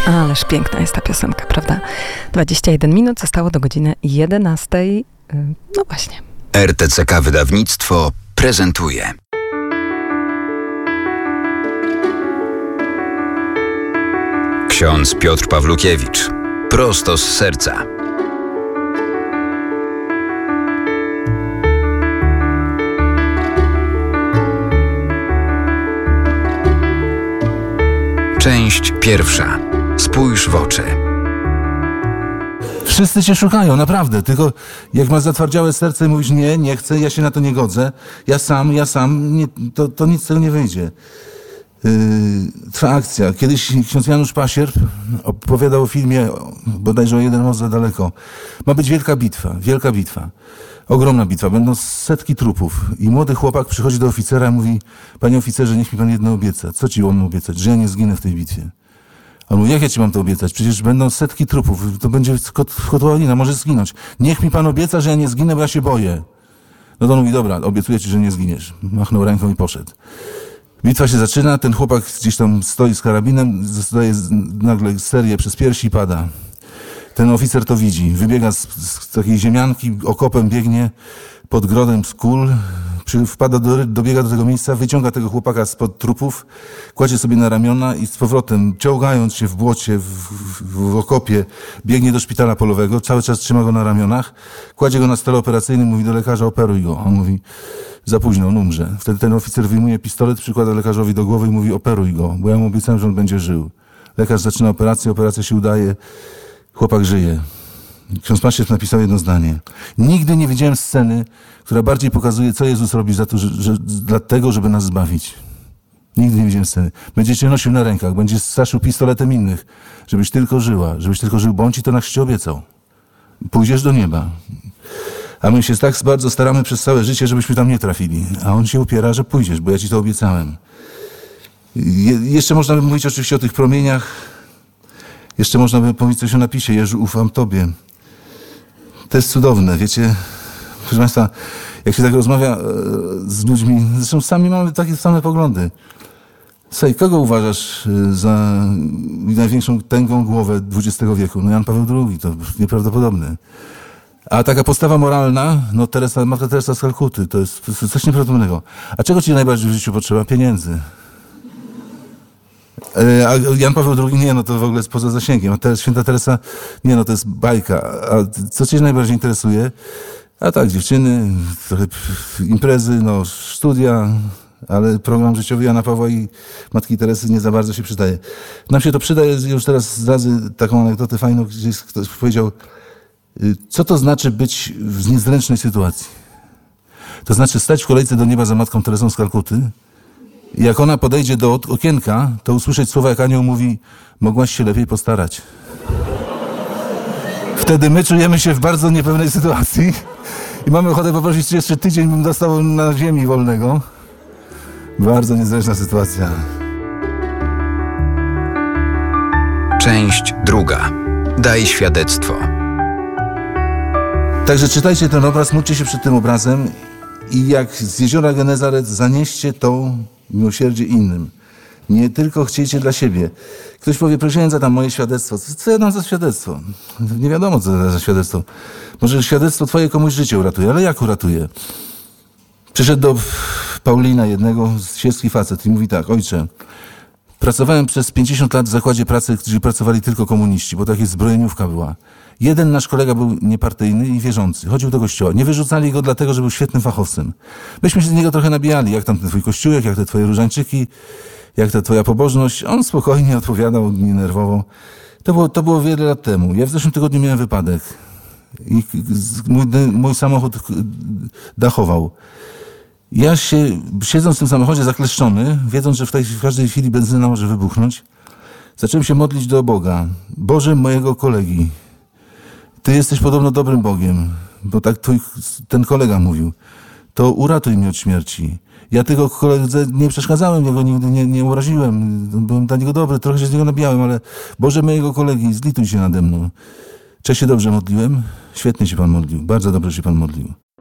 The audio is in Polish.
Ależ piękna jest ta piosenka, prawda? 21 minut zostało do godziny 11. No właśnie. RTCK Wydawnictwo prezentuje. Ksiądz Piotr Pawlukiewicz. Prosto z serca. Część pierwsza. Spójrz w oczy. Wszyscy cię szukają, naprawdę. Tylko jak masz zatwardziałe serce i mówisz nie chcę, ja się na to nie godzę, ja sam, nie, to nic z tego nie wyjdzie. Trwa akcja. Kiedyś ksiądz Janusz Pasierb opowiadał o filmie, bodajże o Jeden most za daleko. Ma być wielka bitwa. Ogromna bitwa. Będą setki trupów. I młody chłopak przychodzi do oficera i mówi: panie oficerze, niech mi pan jedno obieca. Co ci mam obiecać? Że ja nie zginę w tej bitwie. On mówi: jak ja ci mam to obiecać? Przecież będą setki trupów. To będzie kotłowina, może zginąć. Niech mi pan obieca, że ja nie zginę, bo ja się boję. No to on mówi: dobra, obiecuję ci, że nie zginiesz. Machnął ręką i poszedł. Bitwa się zaczyna, ten chłopak gdzieś tam stoi z karabinem, dostaje nagle serię przez piersi i pada. Ten oficer to widzi, wybiega z takiej ziemianki, okopem biegnie pod grodem z kul, dobiega do tego miejsca, wyciąga tego chłopaka spod trupów, kładzie sobie na ramiona i z powrotem, ciągając się w błocie, w okopie, biegnie do szpitala polowego, cały czas trzyma go na ramionach, kładzie go na stole operacyjnym, mówi do lekarza: operuj go. On mówi: za późno, on umrze. Wtedy ten oficer wyjmuje pistolet, przykłada lekarzowi do głowy i mówi: operuj go, bo ja mu obiecałem, że on będzie żył. Lekarz zaczyna operację, operacja się udaje, chłopak żyje. Ksiądz Pasierb napisał jedno zdanie: nigdy nie widziałem sceny, która bardziej pokazuje, co Jezus robi za to, dlatego, żeby nas zbawić. Nigdy nie widziałem sceny. Będzie cię nosił na rękach, będzie straszył pistoletem innych, żebyś tylko żyła, żebyś tylko żył, bo on ci to na chrzcie obiecał. Pójdziesz do nieba. A my się tak bardzo staramy przez całe życie, żebyśmy tam nie trafili. A on się upiera, że pójdziesz, bo ja ci to obiecałem. Jeszcze można by mówić oczywiście o tych promieniach. Jeszcze można by powiedzieć coś o napisie: Jezu, ufam Tobie. To jest cudowne, wiecie. Proszę Państwa, jak się tak rozmawia z ludźmi, zresztą sami mamy takie same poglądy. Słuchaj, kogo uważasz za największą tęgą głowę XX wieku? No Jan Paweł II, to nieprawdopodobne. A taka postawa moralna, no Matka Teresa z Kalkuty, to jest coś nieprawdopodobnego. A czego ci najbardziej w życiu potrzeba? Pieniędzy. A Jan Paweł II, nie, no to w ogóle jest poza zasięgiem. A Święta Teresa, nie, no to jest bajka. A co cię najbardziej interesuje? A tak, dziewczyny, trochę imprezy, no studia, ale program życiowy Jana Pawła i Matki Teresy nie za bardzo się przydaje. Nam się to przydaje, już teraz zdradzę taką anegdotę fajną, gdzie ktoś powiedział: co to znaczy być w niezręcznej sytuacji? To znaczy stać w kolejce do nieba za Matką Teresą z Kalkuty i jak ona podejdzie do okienka, to usłyszeć słowa, jak anioł mówi: mogłaś się lepiej postarać. Wtedy my czujemy się w bardzo niepewnej sytuacji i mamy ochotę poprosić, czy jeszcze tydzień bym dostał na ziemi wolnego. Bardzo niezręczna sytuacja. Część druga. Daj świadectwo. Także czytajcie ten obraz, módlcie się przed tym obrazem i jak z jeziora Genezaret zanieście to miłosierdzie innym. Nie tylko chciejcie dla siebie. Ktoś powie: proszę za tam moje świadectwo. Co ja dam za świadectwo? Nie wiadomo, co to za świadectwo. Może świadectwo twoje komuś życie uratuje, ale jak uratuje? Przyszedł do Paulina jednego, świecki facet, i mówi tak: ojcze, pracowałem przez 50 lat w zakładzie pracy, gdzie pracowali tylko komuniści, bo taka zbrojeniówka była. Jeden nasz kolega był niepartyjny i wierzący. Chodził do kościoła. Nie wyrzucali go dlatego, że był świetnym fachowcem. Myśmy się z niego trochę nabijali. Jak tam ten twój kościółek, jak te twoje różańczyki, jak ta twoja pobożność. On spokojnie odpowiadał, nie nerwowo. To było wiele lat temu. Ja w zeszłym tygodniu miałem wypadek. I mój samochód dachował. Ja siedząc w tym samochodzie zakleszczony, wiedząc, że w każdej chwili benzyna może wybuchnąć, zacząłem się modlić do Boga. Boże mojego kolegi, Ty jesteś podobno dobrym Bogiem, bo tak ten kolega mówił. To uratuj mnie od śmierci. Ja tego koledze nie przeszkadzałem, ja go nigdy nie uraziłem. Byłem dla niego dobry, trochę się z niego nabijałem, ale Boże mojego kolegi, zlituj się nade mną. Czy się dobrze modliłem? Świetnie się Pan modlił, bardzo dobrze się Pan modlił.